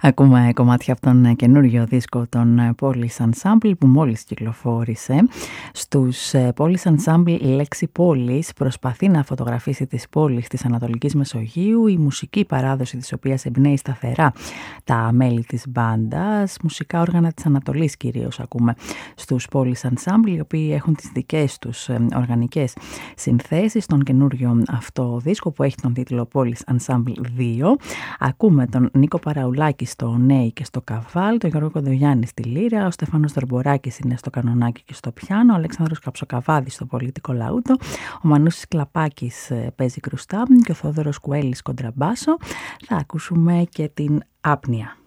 Ακούμε κομμάτια από τον καινούριο δίσκο των Police Ensemble που μόλις κυκλοφόρησε. Στους Police Ensemble η λέξη πόλης προσπαθεί να φωτογραφίσει τις πόλεις της Ανατολικής Μεσογείου, η μουσική παράδοση της οποίας εμπνέει σταθερά τα μέλη της μπάντας, μουσικά όργανα της Ανατολής κυρίως ακούμε στους Police Ensemble, οι οποίοι έχουν τις δικές τους οργανικές συνθέσεις. Στον καινούριο αυτό δίσκο που έχει τον τίτλο Police Ensemble 2 ακούμε τον Νίκο Παραουλάκη στο νέι και στο καβάλ, τον Γιώργο Κοντογιάννη στη λύρα, ο Στέφανος Δορμποράκης είναι στο κανονάκι και στο πιάνο, ο Αλέξανδρος Καψοκαβάδης στο πολιτικό λαούτο, ο Μανούσης Κλαπάκης παίζει κρουστά και ο Θόδωρος Κουέλης κοντραμπάσο. Θα ακούσουμε και την Άπνοια.